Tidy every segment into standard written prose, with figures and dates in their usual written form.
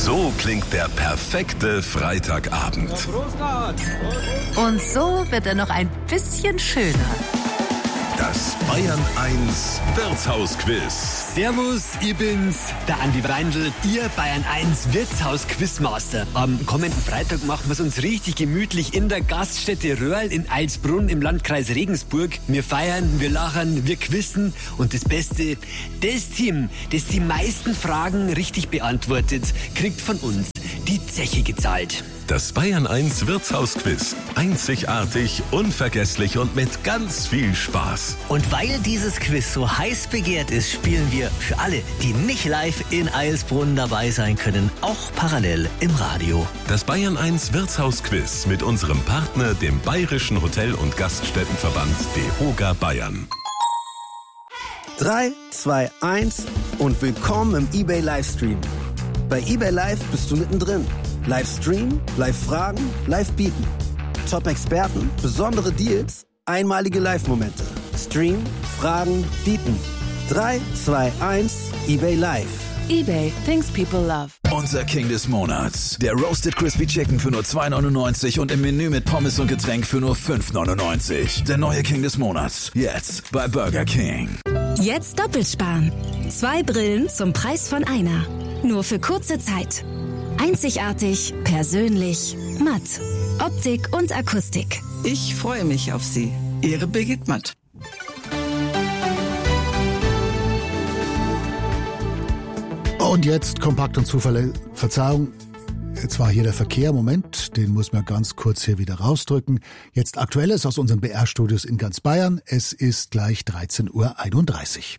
So klingt der perfekte Freitagabend. Und so wird er noch ein bisschen schöner. Das Bayern 1 Wirtshausquiz. Servus, ich bin's, der Andi Weindl, Ihr Bayern 1 Wirtshaus-Quizmaster. Am kommenden Freitag machen wir's uns richtig gemütlich in der Gaststätte Röhrl in Alsbrunn im Landkreis Regensburg. Wir feiern, wir lachen, wir quizzen und das Beste, das Team, das die meisten Fragen richtig beantwortet, kriegt von uns die Zeche gezahlt. Das Bayern 1 Wirtshausquiz. Einzigartig, unvergesslich und mit ganz viel Spaß. Und weil dieses Quiz so heiß begehrt ist, spielen wir für alle, die nicht live in Eilsbrunn dabei sein können, auch parallel im Radio. Das Bayern 1 Wirtshausquiz mit unserem Partner, dem Bayerischen Hotel- und Gaststättenverband DEHOGA Bayern. 3, 2, 1 und willkommen im eBay Livestream. Bei eBay Live bist du mittendrin. Livestream, Live-Fragen, Live-Bieten. Top-Experten, besondere Deals, einmalige Live-Momente. Stream, Fragen, Bieten. 3, 2, 1, eBay Live. eBay, things people love. Unser King des Monats. Der Roasted Crispy Chicken für nur 2,99 und im Menü mit Pommes und Getränk für nur 5,99. Der neue King des Monats. Jetzt bei Burger King. Jetzt doppelt sparen. 2 Brillen zum Preis von einer. Nur für kurze Zeit. Einzigartig, persönlich, matt. Optik und Akustik. Ich freue mich auf Sie. Ihre Birgit Matt. Und jetzt kompakt und zuverlässig. Verzeihung, jetzt war hier der Verkehr. Moment, den muss man ganz kurz hier wieder rausdrücken. Jetzt Aktuelles aus unseren BR-Studios in ganz Bayern. Es ist gleich 13:31 Uhr.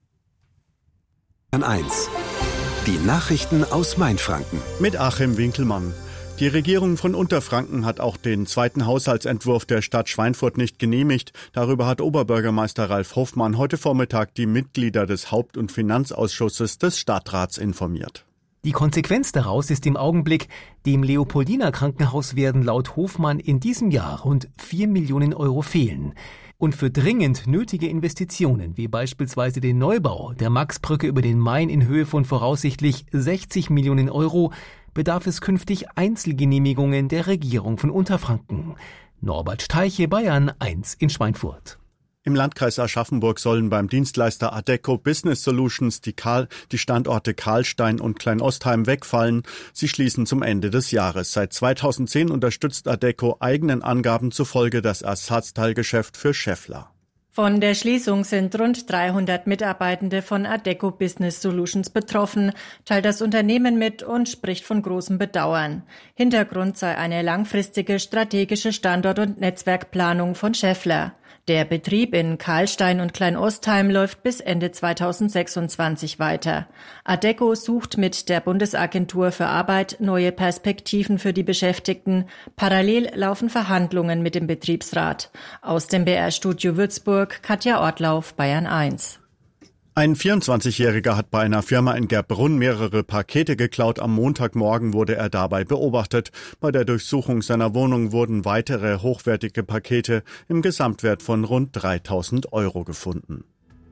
1. Die Nachrichten aus Mainfranken. Mit Achim Winkelmann. Die Regierung von Unterfranken hat auch den zweiten Haushaltsentwurf der Stadt Schweinfurt nicht genehmigt. Darüber hat Oberbürgermeister Ralf Hofmann heute Vormittag die Mitglieder des Haupt- und Finanzausschusses des Stadtrats informiert. Die Konsequenz daraus ist im Augenblick, dem Leopoldiner Krankenhaus werden laut Hofmann in diesem Jahr rund 4 Millionen Euro fehlen. Und für dringend nötige Investitionen, wie beispielsweise den Neubau der Maxbrücke über den Main in Höhe von voraussichtlich 60 Millionen Euro, bedarf es künftig Einzelgenehmigungen der Regierung von Unterfranken. Norbert Steiche, Bayern 1 in Schweinfurt. Im Landkreis Aschaffenburg sollen beim Dienstleister Adecco Business Solutions die Standorte Karlstein und Kleinostheim wegfallen. Sie schließen zum Ende des Jahres. Seit 2010 unterstützt Adecco eigenen Angaben zufolge das Ersatzteilgeschäft für Schaeffler. Von der Schließung sind rund 300 Mitarbeitende von Adecco Business Solutions betroffen, teilt das Unternehmen mit und spricht von großem Bedauern. Hintergrund sei eine langfristige strategische Standort- und Netzwerkplanung von Schaeffler. Der Betrieb in Karlstein und Kleinostheim läuft bis Ende 2026 weiter. Adecco sucht mit der Bundesagentur für Arbeit neue Perspektiven für die Beschäftigten. Parallel laufen Verhandlungen mit dem Betriebsrat. Aus dem BR-Studio Würzburg, Katja Ortlauf, Bayern 1. Ein 24-Jähriger hat bei einer Firma in Gerbrunn mehrere Pakete geklaut. Am Montagmorgen wurde er dabei beobachtet. Bei der Durchsuchung seiner Wohnung wurden weitere hochwertige Pakete im Gesamtwert von rund 3.000 Euro gefunden.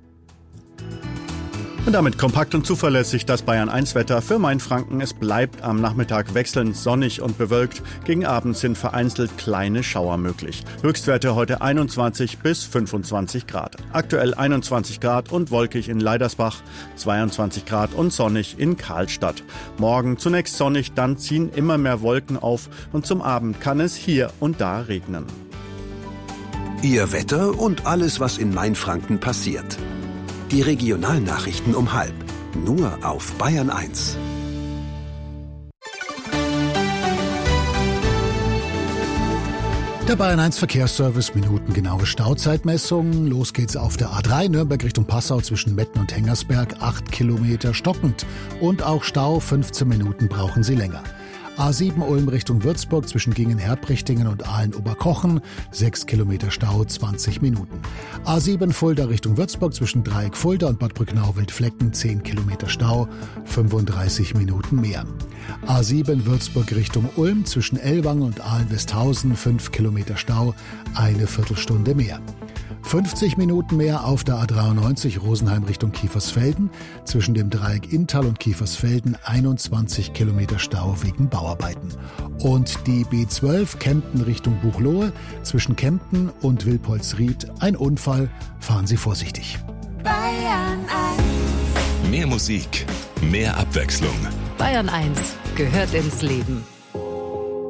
Und damit kompakt und zuverlässig das Bayern-1-Wetter für Mainfranken. Es bleibt am Nachmittag wechselnd sonnig und bewölkt. Gegen Abend sind vereinzelt kleine Schauer möglich. Höchstwerte heute 21 bis 25 Grad. Aktuell 21 Grad und wolkig in Leidersbach, 22 Grad und sonnig in Karlstadt. Morgen zunächst sonnig, dann ziehen immer mehr Wolken auf und zum Abend kann es hier und da regnen. Ihr Wetter und alles, was in Mainfranken passiert. Die Regionalnachrichten um 12:30. Nur auf Bayern 1. Der Bayern 1 Verkehrsservice, minutengenaue Stauzeitmessung. Los geht's auf der A3 Nürnberg Richtung Passau zwischen Metten und Hengersberg. 8 Kilometer stockend. Und auch Stau, 15 Minuten brauchen Sie länger. A7 Ulm Richtung Würzburg zwischen Gingen-Herbrichtingen und Aalen-Oberkochen, 6 Kilometer Stau, 20 Minuten. A7 Fulda Richtung Würzburg zwischen Dreieck Fulda und Bad Brücknau-Wildflecken, 10 Kilometer Stau, 35 Minuten mehr. A7 Würzburg Richtung Ulm zwischen Ellwangen und Aalen-Westhausen, 5 Kilometer Stau, eine Viertelstunde mehr. 50 Minuten mehr auf der A93 Rosenheim Richtung Kiefersfelden. Zwischen dem Dreieck Inntal und Kiefersfelden 21 Kilometer Stau wegen Bauarbeiten. Und die B12 Kempten Richtung Buchloe. Zwischen Kempten und Wilpolsried ein Unfall. Fahren Sie vorsichtig. Bayern 1. Mehr Musik, mehr Abwechslung. Bayern 1 gehört ins Leben.